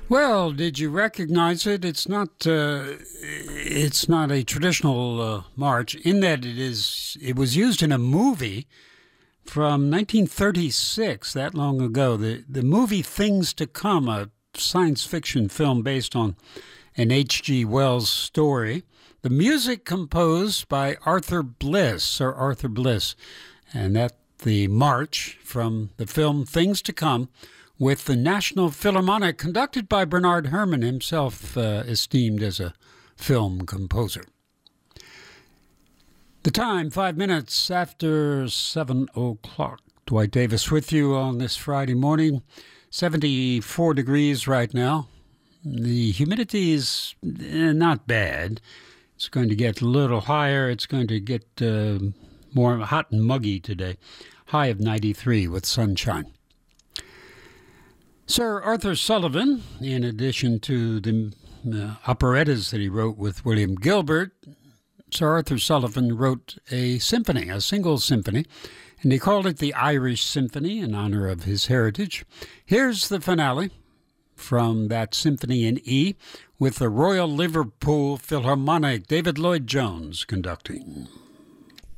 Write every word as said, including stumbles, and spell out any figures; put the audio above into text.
Well, did you recognize it? It's not. Uh, it's not a traditional uh, march in that it is. It was used in a movie from nineteen thirty-six. That long ago. The the movie Things to Come, a science fiction film based on an H G. Wells story. The music composed by Arthur Bliss, Sir Arthur Bliss, and that the march from the film Things to Come, with the National Philharmonic, conducted by Bernard Herrmann, himself uh, esteemed as a film composer. The time, five minutes after seven o'clock. Dwight Davis with you on this Friday morning. seventy-four degrees right now. The humidity is eh, not bad. It's going to get a little higher. It's going to get uh, more hot and muggy today. High of ninety-three with sunshine. Sir Arthur Sullivan, in addition to the uh, operettas that he wrote with William Gilbert, Sir Arthur Sullivan wrote a symphony, a single symphony, and he called it the Irish Symphony in honor of his heritage. Here's the finale from that symphony in E with the Royal Liverpool Philharmonic, David Lloyd Jones conducting.